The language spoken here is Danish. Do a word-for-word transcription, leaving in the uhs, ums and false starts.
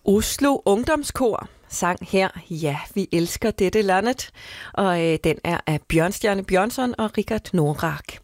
Oslo Ungdomskor sang her, ja, vi elsker dette landet, og øh, den er af Bjørnstjerne Bjørnsson og Richard Norak.